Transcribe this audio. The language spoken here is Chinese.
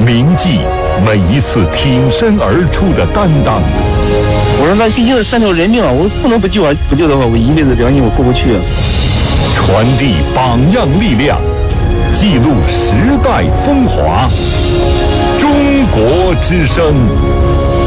铭记每一次挺身而出的担当。 我说那毕竟是3条人命啊，我不能不救啊！不救的话，我一辈子良心我过不去啊。 传递榜样力量，记录时代风华。中国之声。